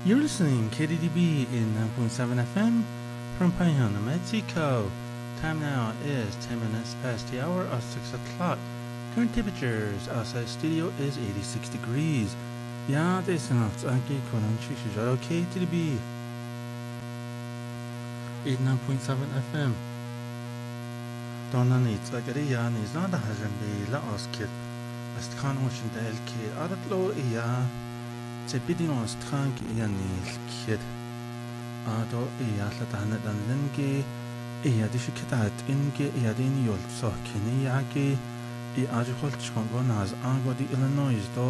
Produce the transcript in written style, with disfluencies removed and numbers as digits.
You're listening KDDB in 9.7 FM from Payona, Mexico. Time now is 10 minutes past the hour of 6 o'clock. Current temperatures outside studio is 86 degrees. Ja, det är något anki konan chichijaro KDDB 89.7 FM. Donna needs like a yan is not a hazard be la oskit. Astkan ocean del kid adatlo iya. Tebidino strang ianil kid. Ado iya latana dan lenge. Iya dishikatat inge iya din yol sohkini yaki. I ajukol chkongon has ango di Illinois do